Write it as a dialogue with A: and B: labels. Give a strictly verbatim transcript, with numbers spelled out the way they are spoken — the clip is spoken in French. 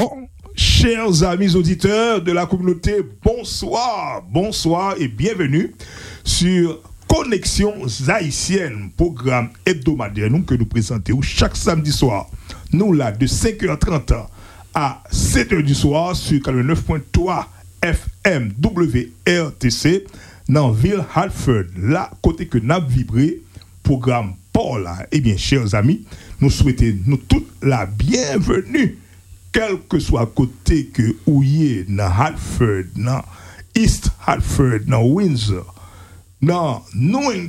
A: Alors, chers amis auditeurs de la communauté, bonsoir, bonsoir et bienvenue sur Connexions Haïtiennes, programme hebdomadaire nous, que nous présentons chaque samedi soir. Nous là de cinq heures trente à sept heures du soir sur quatre-vingt-neuf point trois F M W R T C dans ville Hartford, là côté que n'a vibré programme Paul. Eh bien, chers amis, nous souhaitons nous toute la bienvenue, quel que soit côté que ou y dans Hartford, dans East Hartford, dans Windsor, dans New